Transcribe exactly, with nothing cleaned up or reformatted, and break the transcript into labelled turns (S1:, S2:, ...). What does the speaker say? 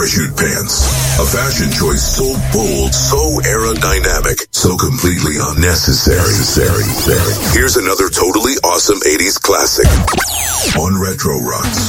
S1: parachute pants. A fashion choice so bold, so aerodynamic, so completely unnecessary. Here's another totally awesome eighties classic on Retro Rocks.